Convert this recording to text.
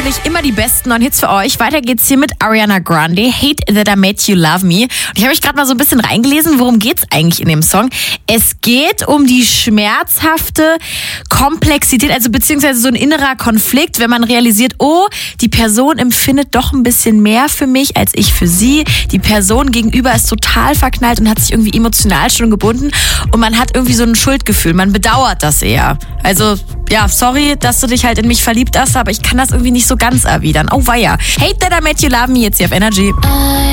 natürlich immer die besten neuen Hits für euch. Weiter geht's hier mit Ariana Grande, Hate That I Made You Love Me. Und ich habe mich gerade mal so ein bisschen reingelesen, worum geht's eigentlich in dem Song? Es geht um die schmerzhafte Komplexität, also beziehungsweise so ein innerer Konflikt, wenn man realisiert, oh, die Person empfindet doch ein bisschen mehr für mich als ich für sie. Die Person gegenüber ist total verknallt und hat sich irgendwie emotional schon gebunden und man hat irgendwie so ein Schuldgefühl. Man bedauert das eher. Also, ja, sorry, dass du dich halt in mich verliebt hast, aber ich kann das irgendwie nicht so ganz erwidern. Oh weia. Hate That I Made You Love Me jetzt hier auf Energy.